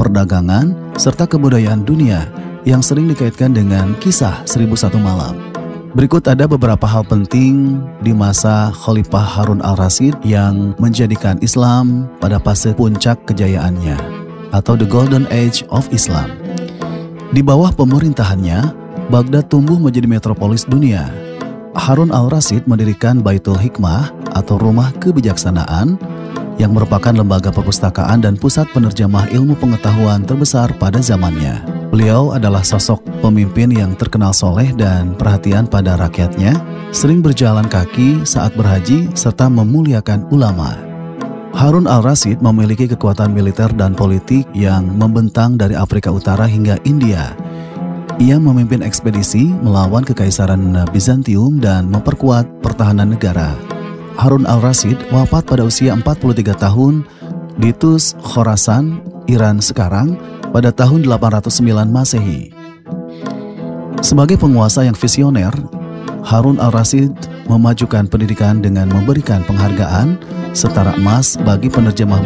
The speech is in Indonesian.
perdagangan, serta kebudayaan dunia yang sering dikaitkan dengan kisah 1001 Malam. Berikut ada beberapa hal penting di masa Khalifah Harun al-Rasyid yang menjadikan Islam pada fase puncak kejayaannya, atau The Golden Age of Islam. Di bawah pemerintahannya, Baghdad tumbuh menjadi metropolis dunia. Harun al-Rasyid mendirikan Baitul Hikmah atau Rumah Kebijaksanaan yang merupakan lembaga perpustakaan dan pusat penerjemah ilmu pengetahuan terbesar pada zamannya. Beliau adalah sosok pemimpin yang terkenal soleh dan perhatian pada rakyatnya, sering berjalan kaki saat berhaji serta memuliakan ulama. Harun al-Rasyid memiliki kekuatan militer dan politik yang membentang dari Afrika Utara hingga India. Ia memimpin ekspedisi melawan Kekaisaran Bizantium dan memperkuat pertahanan negara. Harun al-Rasyid wafat pada usia 43 tahun di Tus, Khorasan, Iran sekarang pada tahun 809 Masehi. Sebagai penguasa yang visioner, Harun al-Rasyid memajukan pendidikan dengan memberikan penghargaan setara emas bagi penerjemah